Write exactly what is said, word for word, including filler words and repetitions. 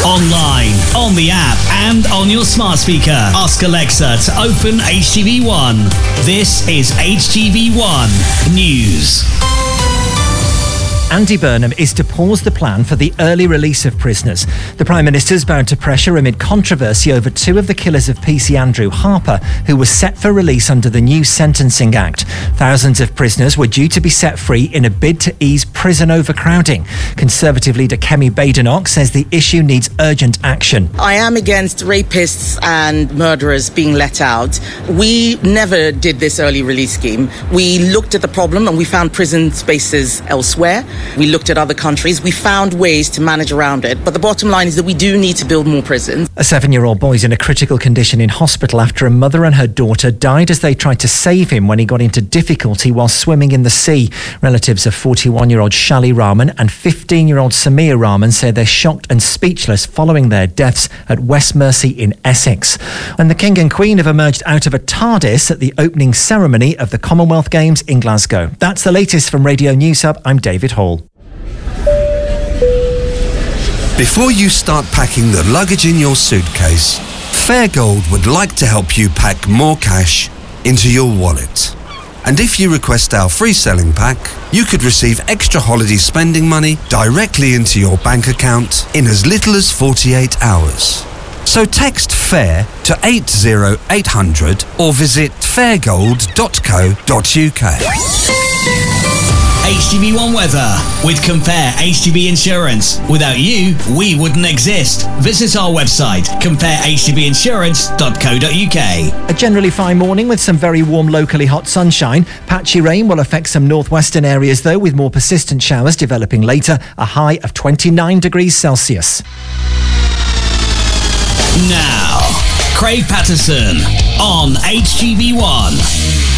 Online, on the app, and on your smart speaker. Ask Alexa to open H T V one. This is H T V one News. Andy Burnham is to pause the plan for the early release of prisoners. The Prime Minister's bound to pressure amid controversy over two of the killers of P C Andrew Harper, who was set for release under the new Sentencing Act. Thousands of prisoners were due to be set free in a bid to ease prison overcrowding. Conservative leader Kemi Badenoch says the issue needs urgent action. I am against rapists and murderers being let out. We never did this early release scheme. We looked at the problem and we found prison spaces elsewhere. We looked at other countries. We found ways to manage around it. But the bottom line is that we do need to build more prisons. A seven-year-old boy is in a critical condition in hospital after a mother and her daughter died as they tried to save him when he got into difficulty while swimming in the sea. Relatives of forty-one-year-old Shali Rahman and fifteen-year-old Samir Rahman say they're shocked and speechless following their deaths at West Mersey in Essex. And the King and Queen have emerged out of a TARDIS at the opening ceremony of the Commonwealth Games in Glasgow. That's the latest from Radio News Hub. I'm David Hall. Before you start packing the luggage in your suitcase, Fairgold would like to help you pack more cash into your wallet. And if you request our free selling pack, you could receive extra holiday spending money directly into your bank account in as little as forty-eight hours. So text FAIR to eight zero eight hundred or visit fairgold dot co dot uk. H T V one weather with Compare H T V Insurance. Without you, we wouldn't exist. Visit our website, compare h t v insurance dot co dot uk. A generally fine morning with some very warm, locally hot sunshine. Patchy rain will affect some northwestern areas though, with more persistent showers developing later. A high of twenty-nine degrees Celsius. Now, Craig Patterson on H T V one.